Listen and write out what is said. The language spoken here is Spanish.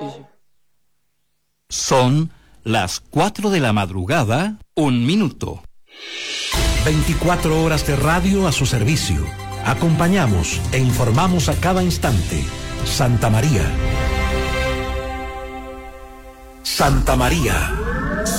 servicio. Son las 4 de la madrugada, 1 minuto. 24 horas de radio a su servicio. Acompañamos e informamos a cada instante. Santa María. Santa María.